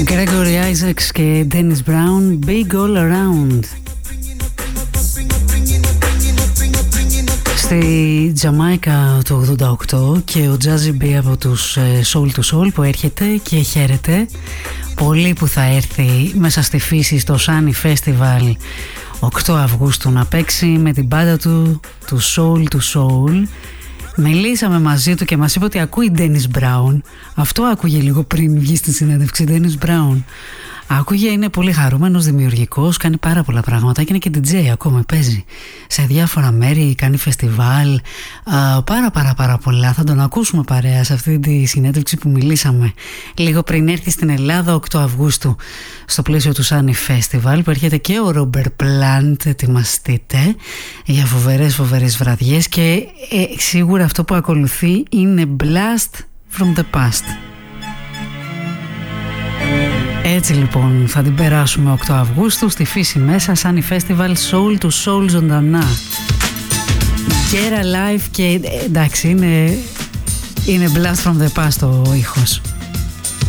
Gregory Isaacs και Dennis Brown, Big All Around. Στη Τζαμάικα του 88 και ο Jazzy B από τους Soul to Soul που έρχεται και χαίρεται. Πολύ που θα έρθει μέσα στη φύση στο Sunny Festival 8 Αυγούστου να παίξει με την μπάντα του Soul to Soul. Μιλήσαμε μαζί του και μας είπε ότι ακούει Dennis Brown. Αυτό άκουγε λίγο πριν βγει στη συνέντευξη. Dennis Brown άκουγε, είναι πολύ χαρούμενος, δημιουργικός, κάνει πάρα πολλά πράγματα και είναι και DJ ακόμα, παίζει σε διάφορα μέρη, κάνει φεστιβάλ, πάρα πολλά. Θα τον ακούσουμε παρέα σε αυτή τη συνέντευξη που μιλήσαμε λίγο πριν έρθει στην Ελλάδα 8 Αυγούστου στο πλαίσιο του Sunny Festival που έρχεται και ο Robert Plant. Ετοιμαστείτε για φοβερές βραδιές και σίγουρα αυτό που ακολουθεί είναι Blast from the Past. Έτσι λοιπόν θα την περάσουμε 8 Αυγούστου στη φύση μέσα, Sunny Festival, Soul to Soul ζωντανά. Get Alive και εντάξει είναι Blast from the Past ο ήχος.